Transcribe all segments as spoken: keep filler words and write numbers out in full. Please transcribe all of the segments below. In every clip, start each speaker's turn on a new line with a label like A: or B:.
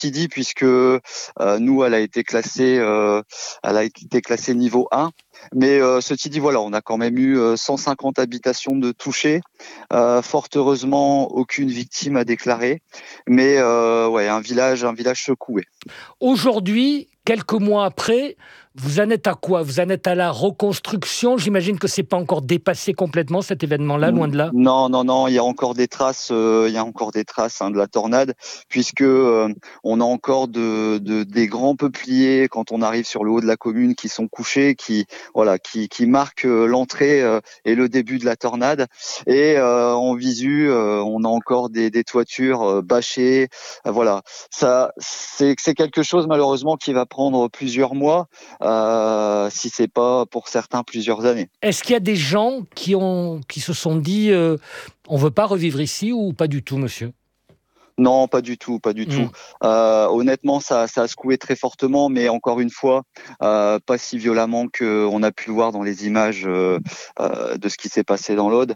A: dit puisque euh, nous, elle a été classée, euh, elle a été classée niveau un. Mais euh, ceci dit, voilà, on a quand même eu euh, cent cinquante habitations de touchées. Euh, fort heureusement, aucune victime à déclarer. Mais euh, ouais, un village, un village secoué.
B: Aujourd'hui, quelques mois après, vous en êtes à quoi? Vous en êtes à la reconstruction? J'imagine que c'est pas encore dépassé complètement cet événement-là, loin de là.
A: Non, non, non, il y a encore des traces, euh, il y a encore des traces hein, de la tornade, puisque euh, on a encore de, de des grands peupliers quand on arrive sur le haut de la commune qui sont couchés, qui voilà, qui qui marquent euh, l'entrée euh, et le début de la tornade. Et euh, en visu, euh, on a encore des, des toitures euh, bâchées. Euh, voilà, ça, c'est c'est quelque chose malheureusement qui va prendre plusieurs mois, euh, si c'est pas pour certains plusieurs années.
B: Est-ce qu'il y a des gens qui ont qui se sont dit euh, on veut pas revivre ici ou pas du tout, monsieur?
A: Non, pas du tout, pas du tout.
B: Mmh.
A: Euh, honnêtement, ça, ça a secoué très fortement, mais encore une fois, euh, pas si violemment que on a pu le voir dans les images euh, euh, de ce qui s'est passé dans l'Aude.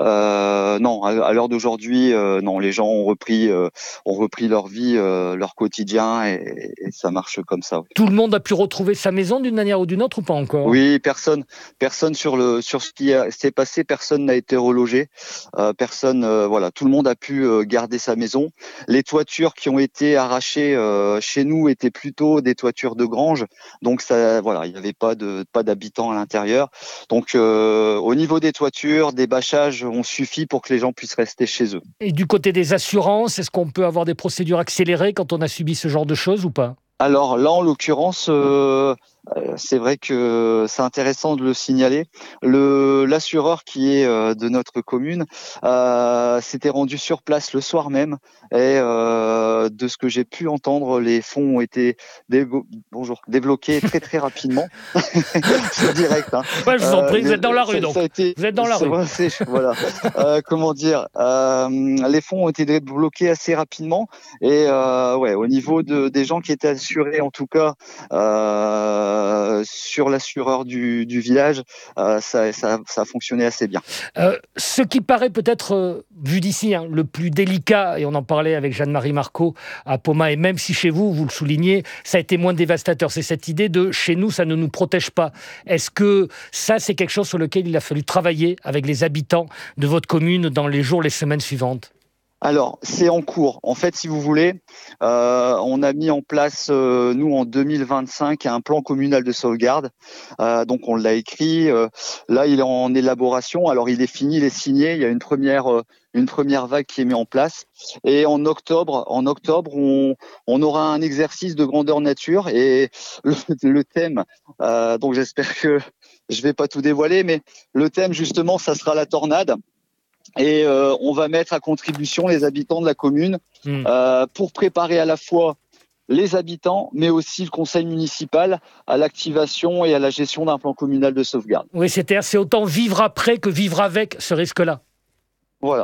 A: Euh, non, à, à l'heure d'aujourd'hui, euh, non, les gens ont repris, euh, ont repris leur vie, euh, leur quotidien, et, et ça marche comme ça. Oui.
B: Tout le monde a pu retrouver sa maison d'une manière ou d'une autre ou pas encore?
A: Oui, personne, personne sur le sur ce qui a- s'est passé, personne n'a été relogé, euh, personne, euh, voilà, tout le monde a pu euh, garder sa maison. Les toitures qui ont été arrachées euh, chez nous étaient plutôt des toitures de grange, donc ça, voilà, il n'y avait pas de pas d'habitants à l'intérieur. Donc euh, au niveau des toitures, des bâchages ont suffi pour que les gens puissent rester chez eux.
B: Et du côté des assurances, est-ce qu'on peut avoir des procédures accélérées quand on a subi ce genre de choses ou pas?
A: Alors là, en l'occurrence, euh, euh, c'est vrai que c'est intéressant de le signaler. Le l'assureur qui est euh, de notre commune euh, s'était rendu sur place le soir même et euh, de ce que j'ai pu entendre, les fonds ont été dégo- bonjour débloqués très très rapidement. C'est direct. Hein.
B: Ouais, je vous en
A: Euh,
B: prie, vous
A: les-
B: êtes dans la
A: ça,
B: rue donc.
A: ça a été,
B: Vous êtes dans la
A: c'est
B: rue.
A: vrai, c'est- voilà. Euh, comment dire, euh, les fonds ont été débloqués assez rapidement et euh, ouais, au niveau de, des gens qui étaient assurés, en tout cas euh, sur l'assureur du, du village, euh, ça, ça, ça a fonctionné assez bien.
B: Euh, ce qui paraît peut-être, euh, vu d'ici, hein, le plus délicat, et on en parlait avec Jeanne-Marie Marcot à Poma, et même si chez vous, vous le soulignez, ça a été moins dévastateur, c'est cette idée de chez nous, ça ne nous protège pas. Est-ce que ça, c'est quelque chose sur lequel il a fallu travailler avec les habitants de votre commune dans les jours, les semaines suivantes?
A: Alors, c'est en cours. En fait, si vous voulez, euh, on a mis en place, euh, nous, en deux mille vingt-cinq, un plan communal de sauvegarde. Euh, donc, on l'a écrit. Euh, là, il est en élaboration. Alors, il est fini, il est signé. Il y a une première, euh, une première vague qui est mise en place. Et en octobre, en octobre, on, on aura un exercice de grandeur nature. Et le, le thème, euh, donc j'espère que je vais pas tout dévoiler, mais le thème, justement, ça sera la tornade. Et euh, on va mettre à contribution les habitants de la commune
B: Hmm.
A: euh, pour préparer à la fois les habitants, mais aussi le conseil municipal à l'activation et à la gestion d'un plan communal de sauvegarde.
B: Oui, c'est-à-dire c'est autant vivre après que vivre avec ce risque-là.
A: Voilà.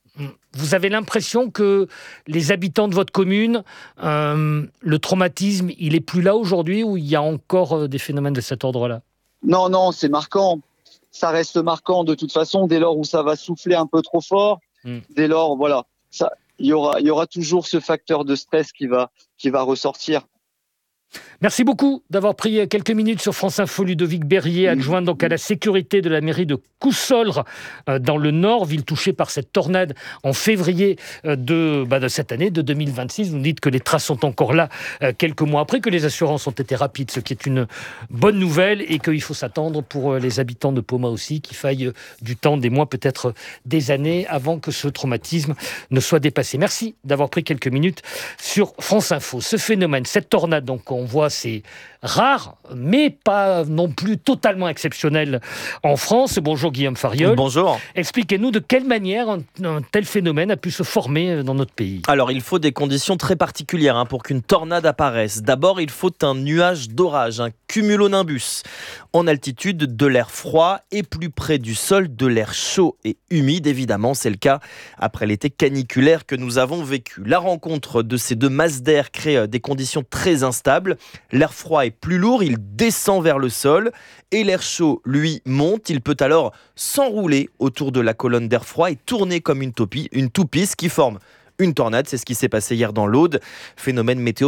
B: Vous avez l'impression que les habitants de votre commune, euh, le traumatisme, il est plus là aujourd'hui ou il y a encore euh, des phénomènes de cet ordre-là?
A: Non, non, c'est marquant. Ça reste marquant de toute façon dès lors où ça va souffler un peu trop fort.
B: Mm.
A: Dès lors, voilà, ça, il y aura, il y aura toujours ce facteur de stress qui va, qui va ressortir.
B: Merci beaucoup d'avoir pris quelques minutes sur France Info. Ludovic Berrier, adjoint donc à la sécurité de la mairie de Cousolre, euh, dans le Nord, ville touchée par cette tornade en février euh, de, bah, de cette année, de deux mille vingt-six. Vous nous dites que les traces sont encore là euh, quelques mois après, que les assurances ont été rapides, ce qui est une bonne nouvelle, et qu'il faut s'attendre pour euh, les habitants de Poma aussi, qu'il faille euh, du temps, des mois, peut-être des années, avant que ce traumatisme ne soit dépassé. Merci d'avoir pris quelques minutes sur France Info. Ce phénomène, cette tornade, donc on voit, c'est rare, mais pas non plus totalement exceptionnel en France. Bonjour Guillaume Fariol.
C: Bonjour.
B: Expliquez-nous de quelle manière un, un tel phénomène a pu se former dans notre pays.
C: Alors, il faut des conditions très particulières hein, pour qu'une tornade apparaisse. D'abord, il faut un nuage d'orage, un cumulonimbus. En altitude, de l'air froid et plus près du sol, de l'air chaud et humide. Évidemment, c'est le cas après l'été caniculaire que nous avons vécu. La rencontre de ces deux masses d'air crée des conditions très instables. L'air froid est plus lourd, il descend vers le sol et l'air chaud, lui, monte. Il peut alors s'enrouler autour de la colonne d'air froid et tourner comme une toupie, une toupie, ce qui forme une tornade. C'est ce qui s'est passé hier dans l'Aude. Phénomène météo